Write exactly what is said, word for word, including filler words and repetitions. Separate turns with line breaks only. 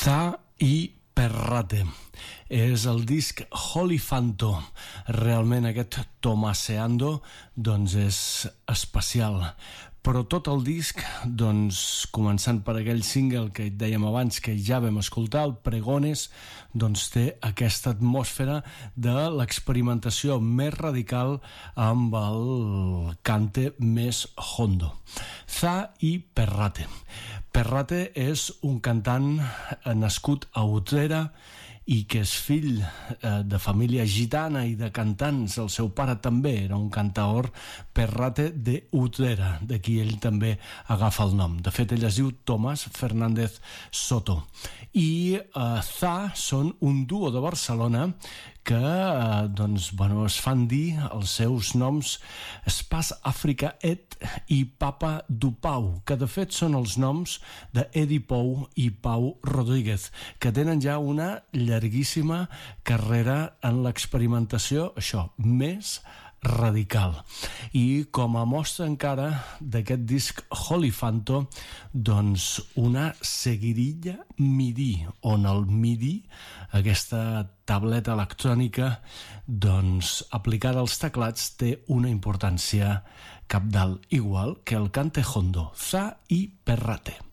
Za i Perrate és el disc Holifanto. Realment aquest Tomaseando doncs és especial, però tot el disc, doncs, començant per aquell single que et dèiem abans, que ja vam escoltar, el Pregones, doncs té aquesta atmosfera de l'experimentació més radical amb el cante més hondo. Za i Perrate. Perrate és un cantant nascut a Utrera i que és fill eh, de família gitana i de cantants. El seu pare també era un cantaor, Perrate de Utrera, d'aquí ell també agafa el nom. De fet, ell es diu Tomás Fernández Soto. I eh, Za són un duo de Barcelona que eh, doncs, bueno, es fan dir els seus noms Spas Africa Et i Papa du Pau, que de fet són els noms d'Edi Pou i Pau Rodríguez, que tenen ja una llarguíssima carrera en l'experimentació, això, més radical. I com a mostra encara d'aquest disc Holifanto, doncs una seguirilla MIDI, on el MIDI, aquesta tableta electrònica, doncs aplicada als teclats, té una importància cabdal, igual que el cante hondo. Za i Perrate.